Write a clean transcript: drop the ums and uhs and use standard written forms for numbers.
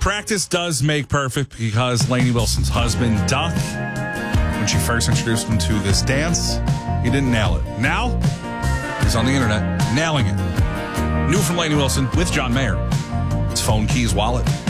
Practice does make perfect because Lainey Wilson's husband, Duck, when she first introduced him to this dance, he didn't nail it. Now, he's on the internet, nailing it. New from Lainey Wilson with John Mayer. It's phone, keys, wallet.